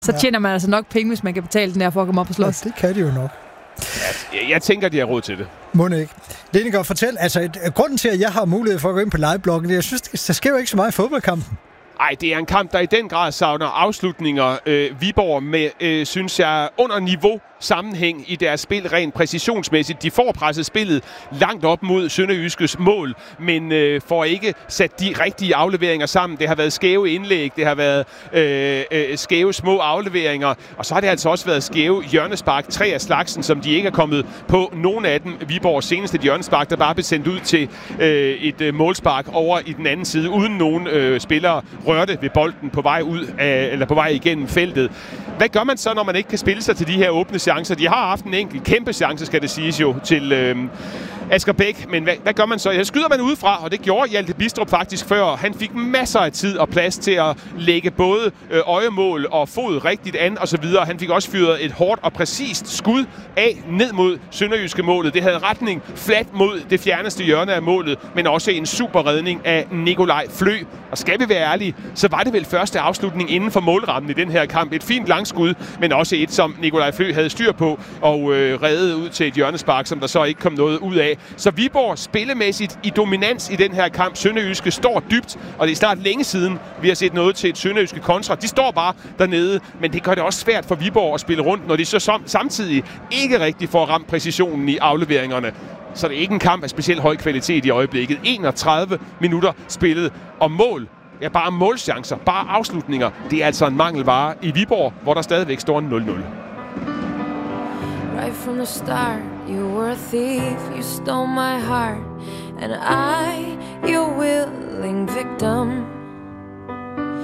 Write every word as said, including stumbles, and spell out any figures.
Så tjener man altså nok penge, hvis man kan betale den her for at komme op og slås. Ja, det kan de jo nok. Jeg, jeg tænker, de har råd til det. Må ikke. Lineker, fortæl, altså et, grunden til, at jeg har mulighed for at gå ind på livebloggen, det er, jeg synes, der sker jo ikke så meget i fodboldkampen. Ej, det er en kamp, der i den grad savner afslutninger. Øh, Viborg med, øh, synes jeg, under niveau sammenhæng i deres spil rent præcisionsmæssigt. De får presset spillet langt op mod Sønderjyskes mål, men øh, får ikke sat de rigtige afleveringer sammen. Det har været skæve indlæg, det har været øh, øh, skæve små afleveringer, og så har det altså også været skæve hjørnespark, tre af slagsen, som de ikke er kommet på. Nogle af dem, Viborgs seneste hjørnespark, der bare blev sendt ud til øh, et øh, målspark over i den anden side, uden nogen øh, spillere rørte ved bolden på vej ud af, eller på vej igennem feltet. Hvad gør man så, når man ikke kan spille sig til de her åbne chancer? De har haft en enkelt kæmpe chance, skal det siges jo, til øh, Asger Bæk. Men hvad, hvad gør man så? Jeg skyder man udefra, og det gjorde Hjalte Bidstrup faktisk før. Han fik masser af tid og plads til at lægge både øh, øjemål og fod rigtigt an og så videre. Han fik også fyret et hårdt og præcist skud af ned mod Sønderjyske målet. Det havde retning flat mod det fjerneste hjørne af målet, men også en super redning af Nikolaj Flø. Og skal vi være ærlige, så var det vel første afslutning inden for målrammen i den her kamp. Et fint langskud, men også et, som Nikolaj Flø havde styr på og øh, reddede ud til et hjørnespark, som der så ikke kom noget ud af. Så Viborg spillemæssigt i dominans i den her kamp. Sønderjyske står dybt, og det er snart længe siden, vi har set noget til et Sønderjyske kontra. De står bare dernede, men det gør det også svært for Viborg at spille rundt, når de så som, samtidig ikke rigtig får ramt præcisionen i afleveringerne. Så det er ikke en kamp af specielt høj kvalitet i øjeblikket. enogtredive minutter spillet, og mål. Ja, bare målchancer, bare afslutninger. Det er altså en mangelvare i Viborg, hvor der stadigvæk står en nul nul. Right from the start, you were a thief, you stole my heart, and I, your willing victim.